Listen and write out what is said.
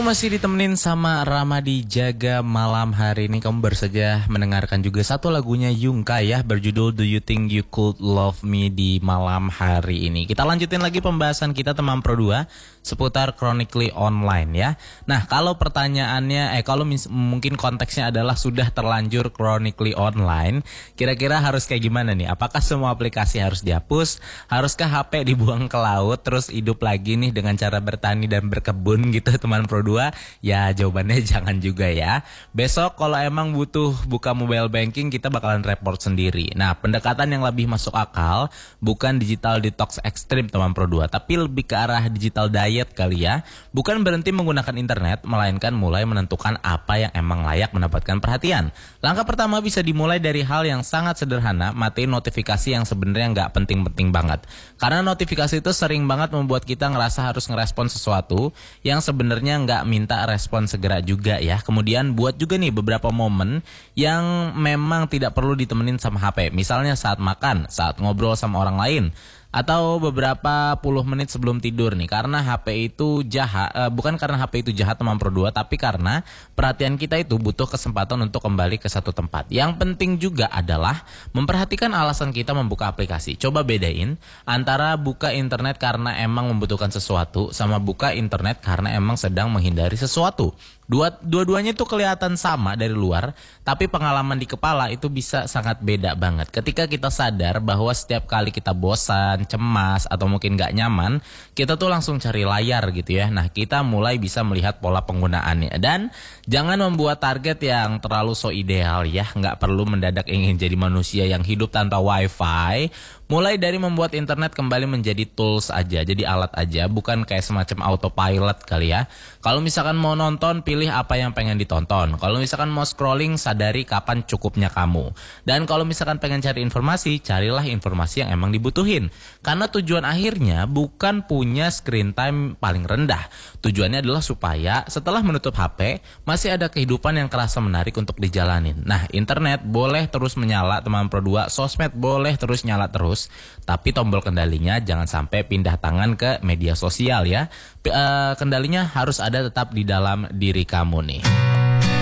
masih ditemenin sama Ramadi Jaga malam hari ini. Kamu baru saja mendengarkan juga satu lagunya Yungka ya, berjudul Do You Think You Could Love Me di malam hari ini. Kita lanjutin lagi pembahasan kita teman Pro 2 seputar Chronically Online ya. Nah, kalau pertanyaannya mungkin konteksnya adalah sudah terlanjur Chronically Online, kira-kira harus kayak gimana nih? Apakah semua aplikasi harus dihapus? Haruskah HP dibuang ke laut terus hidup lagi nih dengan cara bertani dan berkebun gitu teman Pro 2? Ya jawabannya jangan juga ya. Besok kalau emang butuh buka mobile banking kita bakalan report sendiri. Nah, pendekatan yang lebih masuk akal bukan digital detox ekstrim teman Pro 2, tapi lebih ke arah digital diet kali ya. Bukan berhenti menggunakan internet, melainkan mulai menentukan apa yang emang layak mendapatkan perhatian. Langkah pertama bisa dimulai dari hal yang sangat sederhana, matiin notifikasi yang sebenarnya nggak penting-penting banget. Karena notifikasi itu sering banget membuat kita ngerasa harus ngerespon sesuatu yang sebenarnya nggak minta respon segera juga ya. Kemudian buat juga nih beberapa momen yang memang tidak perlu ditemenin sama HP. Misalnya saat makan, saat ngobrol sama orang lain, atau beberapa puluh menit sebelum tidur nih. Karena HP itu jahat, bukan karena HP itu jahat teman Pro 2, tapi karena perhatian kita itu butuh kesempatan untuk kembali ke satu tempat. Yang penting juga adalah memperhatikan alasan kita membuka aplikasi. Coba bedain antara buka internet karena emang membutuhkan sesuatu sama buka internet karena emang sedang menghindari sesuatu. Dua-duanya itu kelihatan sama dari luar, tapi pengalaman di kepala itu bisa sangat beda banget. Ketika kita sadar bahwa setiap kali kita bosan, cemas, atau mungkin gak nyaman, kita tuh langsung cari layar gitu ya. Nah, kita mulai bisa melihat pola penggunaannya. Dan jangan membuat target yang terlalu so ideal ya. Gak perlu mendadak ingin jadi manusia yang hidup tanpa wifi. Mulai dari membuat internet kembali menjadi tools aja, jadi alat aja, bukan kayak semacam autopilot kali ya. Kalau misalkan mau nonton, pilih apa yang pengen ditonton. Kalau misalkan mau scrolling, sadari kapan cukupnya kamu. Dan kalau misalkan pengen cari informasi, carilah informasi yang emang dibutuhin. Karena tujuan akhirnya bukan punya screen time paling rendah. Tujuannya adalah supaya setelah menutup HP, masih ada kehidupan yang kerasa menarik untuk dijalanin. Nah, internet boleh terus menyala teman Pro 2, sosmed boleh terus nyala terus. Tapi tombol kendalinya jangan sampai pindah tangan ke media sosial ya. Kendalinya harus ada tetap di dalam diri kamu nih.